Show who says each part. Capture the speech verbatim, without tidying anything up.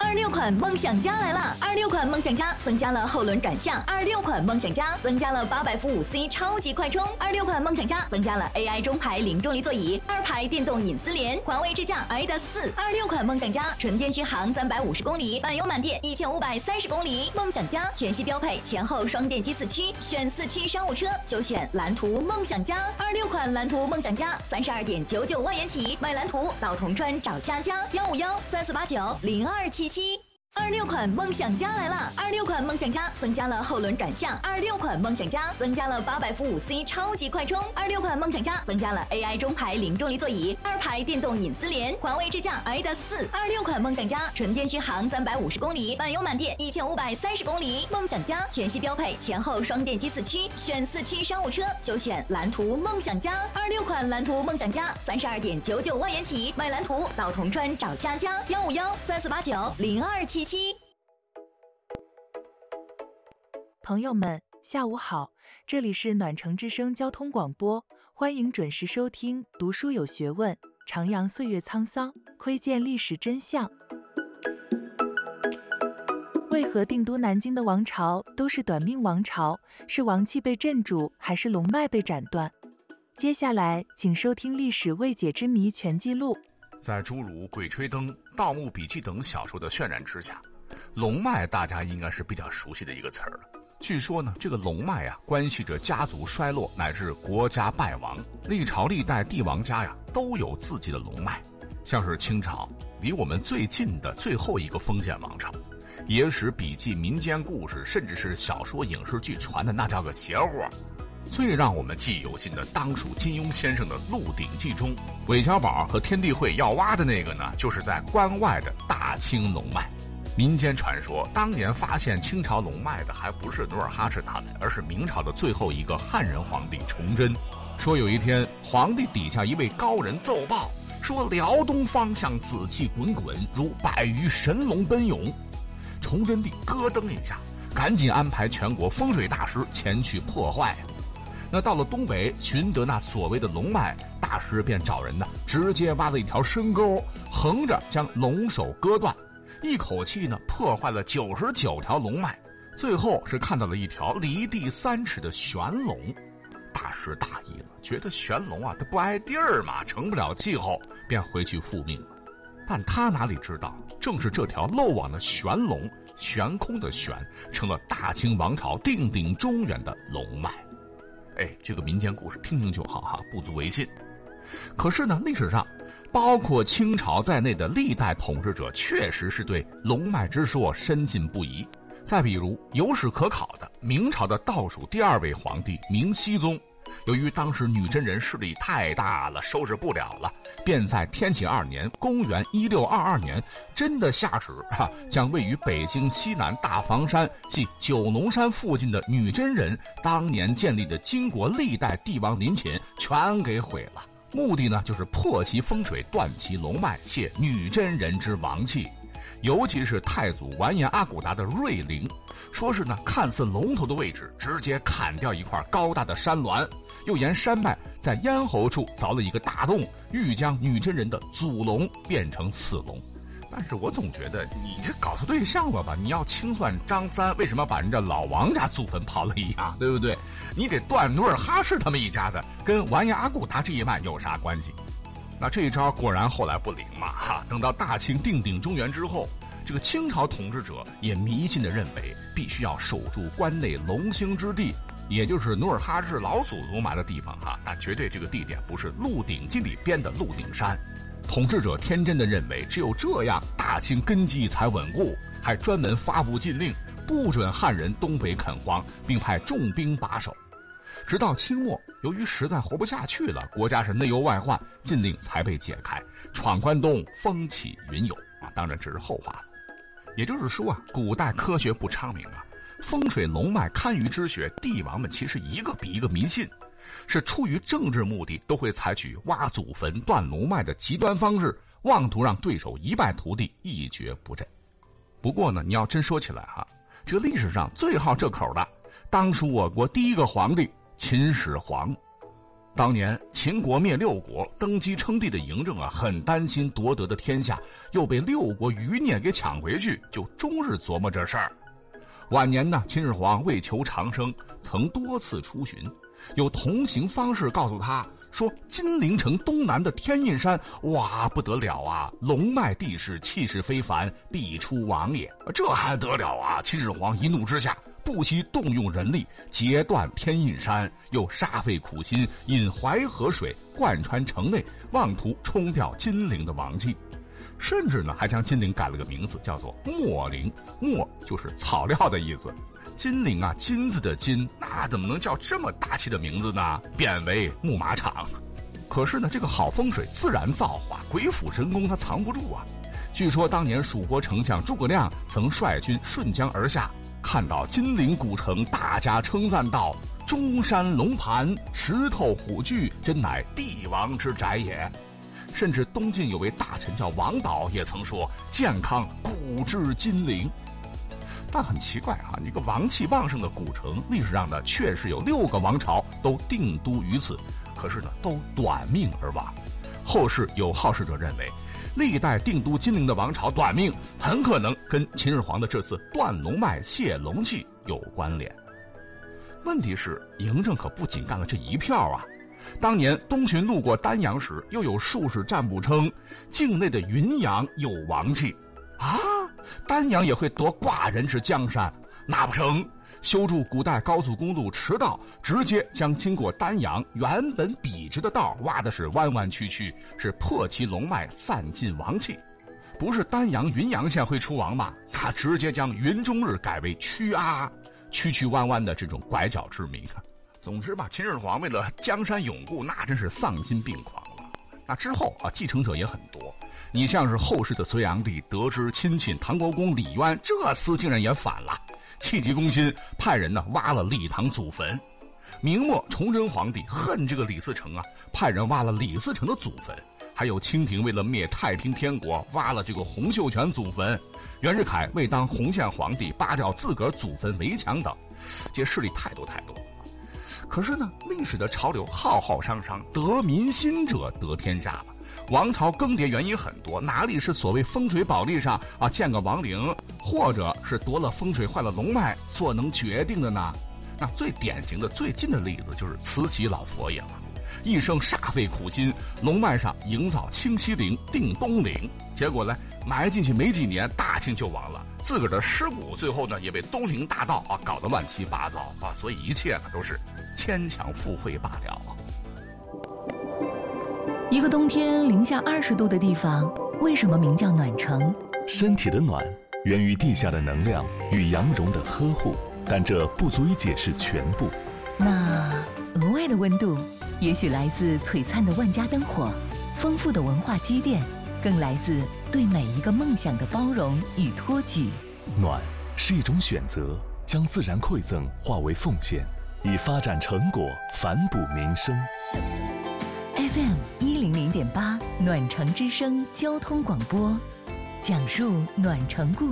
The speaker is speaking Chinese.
Speaker 1: 二六款梦想家来了！二六款梦想家增加了后轮转向，二六款梦想家增加了八百伏五 C 超级快充，二六款梦想家增加了 A I 中排零重力座椅，二排电动隐私联，环卫支架 I D A S 四。二六款梦想家纯电续航三百五十公里，满油满电一千五百三十公里。梦想家全系标配前后双电机四驱，选四驱商务车就选蓝图梦想家。二六款蓝图梦想家三十二点九九万元起，买蓝图到铜川找佳佳，幺五幺三四八九零二七七。二六款梦想家来了！二六款梦想家增加了后轮转向，二六款梦想家增加了八百伏五 C 超级快充，二六款梦想家增加了 A I 中排零重力座椅，二排电动隐私联，环卫支架 I D A S 四。二六款梦想家纯电续航三百五十公里，满油满电一千五百三十公里。梦想家全系标配前后双电机四驱，选四驱商务车就选蓝图梦想家。二六款蓝图梦想家三十二点九九万元起，买蓝图到铜川找佳佳，幺五幺三四八九零二七七。
Speaker 2: 朋友们，下午好，这里是暖城之声交通广播，欢迎准时收听读书有学问，徜徉岁月沧桑，窥见历史真相。为何定都南京的王朝都是短命王朝？是王气被镇住，还是龙脉被斩断？接下来请收听历史未解之谜全记录。
Speaker 3: 在诸如《鬼吹灯》《盗墓笔记》等小说的渲染之下，龙脉大家应该是比较熟悉的一个词儿了。据说呢，这个龙脉啊，关系着家族衰落乃至国家败亡。历朝历代帝王家呀，都有自己的龙脉。像是清朝，离我们最近的最后一个封建王朝，野史笔记、民间故事，甚至是小说、影视剧传的那叫个邪乎。最让我们记忆犹新的，当属金庸先生的《鹿鼎记》中，韦小宝和天地会要挖的那个呢，就是在关外的大清龙脉。民间传说，当年发现清朝龙脉的还不是努尔哈赤他们，而是明朝的最后一个汉人皇帝崇祯。说有一天，皇帝底下一位高人奏报，说辽东方向紫气滚滚，如百余神龙奔涌。崇祯帝咯噔一下，赶紧安排全国风水大师前去破坏。那到了东北，寻得那所谓的龙脉，大师便找人呢，直接挖了一条深沟，横着将龙首割断。一口气呢破坏了九十九条龙脉，最后是看到了一条离地三尺的玄龙。大师大意了，觉得玄龙啊它不挨地儿嘛，成不了气候，便回去复命了。但他哪里知道，正是这条漏网的玄龙，悬空的悬，成了大清王朝定鼎中原的龙脉。哎，这个民间故事听听就好哈，不足为信。可是呢，历史上包括清朝在内的历代统治者确实是对龙脉之说深信不疑。再比如有史可考的明朝的倒数第二位皇帝明熹宗，由于当时女真人势力太大了，收拾不了了，便在天启二年公元一六二二年真的下旨啊，将位于北京西南大房山即九龙山附近的女真人当年建立的金国历代帝王陵寝全给毁了。目的呢，就是破其风水，断其龙脉，泄女真人之王气。尤其是太祖完颜阿骨达的瑞陵，说是呢看似龙头的位置，直接砍掉一块高大的山峦，又沿山脉在咽喉处凿了一个大洞，欲将女真人的祖龙变成次龙。但是我总觉得你这搞错对象了吧？你要清算张三，为什么把人家老王家祖坟刨了一样，对不对？你得断努尔哈赤他们一家的，跟完颜阿骨达这一脉有啥关系？那这一招果然后来不灵嘛哈！等到大清定鼎中原之后，这个清朝统治者也迷信地认为，必须要守住关内龙兴之地，也就是努尔哈赤老祖宗埋的地方哈，但绝对这个地点不是《鹿鼎记》里编的鹿鼎山。统治者天真的认为，只有这样大清根基才稳固，还专门发布禁令，不准汉人东北垦荒，并派重兵把守。直到清末，由于实在活不下去了，国家是内忧外患，禁令才被解开，闯关东，风起云涌啊，当然这是后话了。也就是说啊，古代科学不昌明啊，风水龙脉堪舆之学，帝王们其实一个比一个迷信，是出于政治目的，都会采取挖祖坟、断龙脉的极端方式，妄图让对手一败涂地，一蹶不振。不过呢，你要真说起来哈，这个历史上最好这口的，当属我国第一个皇帝秦始皇。 当年秦国灭六国，登基称帝的嬴政啊，很担心夺得的天下又被六国余孽给抢回去，就终日琢磨这事儿。晚年呢，秦始皇为求长生，曾多次出巡，有同行方士告诉他说，金陵城东南的天印山，哇，不得了啊！龙脉地势，气势非凡，必出王也。这还得了啊！秦始皇一怒之下，不惜动用人力截断天印山，又煞费苦心引淮河水贯穿城内，妄图冲掉金陵的王气。甚至呢，还将金陵改了个名字，叫做墨陵。墨就是草料的意思。金陵啊，金字的金，那怎么能叫这么大气的名字呢？变为木马场。可是呢，这个好风水自然造化，鬼斧神工它藏不住啊。据说当年蜀国丞相诸葛亮曾率军顺江而下，看到金陵古城，大家称赞道：“中山龙盘，石头虎踞，真乃帝王之宅也。”甚至东晋有位大臣叫王导，也曾说：“健康古之金陵。”但很奇怪啊，一个王气旺盛的古城，历史上呢确实有六个王朝都定都于此，可是呢都短命而亡。后世有好事者认为，历代定都金陵的王朝短命，很可能跟秦始皇的这次断龙脉泄龙气有关联。问题是，嬴政可不仅干了这一票啊。当年东巡路过丹阳时，又有术士占卜称境内的云阳有王气啊，丹阳也会夺寡人之江山。那不成，修筑古代高速公路驰道，直接将经过丹阳原本笔直的道挖的是弯弯曲曲，是破其龙脉，散尽王气。不是丹阳云阳县会出王吗？他直接将云中日改为曲啊，曲曲弯弯的这种拐角之名。总之吧，秦始皇为了江山永固，那真是丧心病狂了。那之后啊，继承者也很多。你像是后世的隋炀帝，得知亲戚唐国公李渊这厮竟然也反了，气急攻心，派人呢挖了李唐祖坟。明末崇祯皇帝恨这个李自成啊，派人挖了李自成的祖坟。还有清廷为了灭太平天国，挖了这个洪秀全祖坟。袁世凯为当洪宪皇帝，扒掉自个儿祖坟围墙等，这些事例太多太多。可是呢，历史的潮流浩浩汤汤，得民心者得天下了。王朝更迭原因很多，哪里是所谓风水宝地上啊建个王陵，或者是夺了风水坏了龙脉所能决定的呢？那最典型的最近的例子就是慈禧老佛爷了，一生煞费苦心，龙脉上营造清西陵、定东陵，结果呢埋进去没几年，大清就亡了。自个儿的尸骨最后呢也被东陵大盗啊搞得乱七八糟啊，所以一切呢都是牵强附会罢了。
Speaker 1: 一个冬天零下二十度的地方，为什么名叫暖城？
Speaker 4: 身体的暖源于地下的能量与阳绒的呵护，但这不足以解释全部。
Speaker 1: 那额外的温度，也许来自璀璨的万家灯火，丰富的文化积淀，更来自对每一个梦想的包容与托举。
Speaker 4: 暖是一种选择，将自然馈赠化为奉献，以发展成果反哺民生。
Speaker 1: F M 一零零点八暖城之声交通广播，讲述暖城故事。